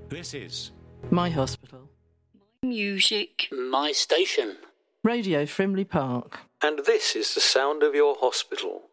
This is My hospital. Music. My station. Radio Frimley Park. And this is the sound of your hospital.